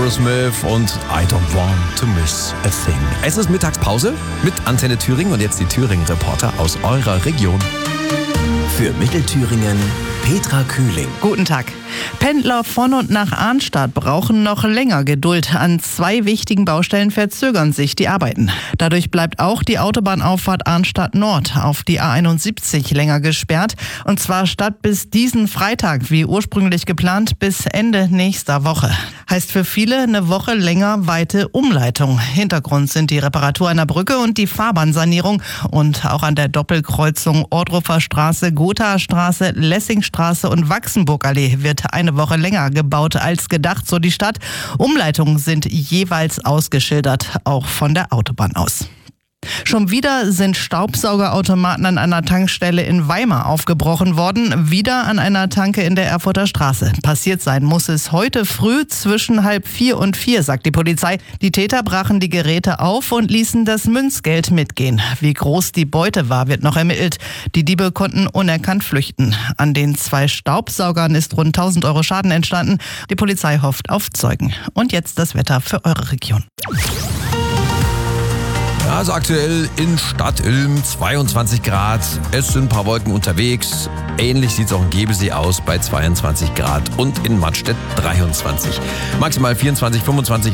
Aerosmith und I don't want to miss a thing. Es ist Mittagspause mit Antenne Thüringen und jetzt die Thüringen-Reporter aus eurer Region. Für Mittelthüringen Petra Kühling. Guten Tag. Pendler von und nach Arnstadt brauchen noch länger Geduld. An 2 wichtigen Baustellen verzögern sich die Arbeiten. Dadurch bleibt auch die Autobahnauffahrt Arnstadt Nord auf die A71 länger gesperrt. Und zwar statt bis diesen Freitag, wie ursprünglich geplant, bis Ende nächster Woche. Heißt für viele eine Woche länger weite Umleitung. Hintergrund sind die Reparatur einer Brücke und die Fahrbahnsanierung. Und auch an der Doppelkreuzung Ohrdruffer Straße, Gothaer Straße, Lessingstraße und Wachsenburgallee wird eine Woche länger gebaut als gedacht, so die Stadt. Umleitungen sind jeweils ausgeschildert, auch von der Autobahn aus. Schon wieder sind Staubsaugerautomaten an einer Tankstelle in Weimar aufgebrochen worden. Wieder an einer Tanke in der Erfurter Straße. Passiert sein muss es heute früh zwischen 3:30 und 4, sagt die Polizei. Die Täter brachen die Geräte auf und ließen das Münzgeld mitgehen. Wie groß die Beute war, wird noch ermittelt. Die Diebe konnten unerkannt flüchten. An den 2 Staubsaugern ist rund 1.000 Euro Schaden entstanden. Die Polizei hofft auf Zeugen. Und jetzt das Wetter für eure Region. Also aktuell in Stadt Ilm 22 Grad. Es sind ein paar Wolken unterwegs. Ähnlich sieht es auch in Gebesee aus bei 22 Grad und in Mattstedt 23. Maximal 24, 25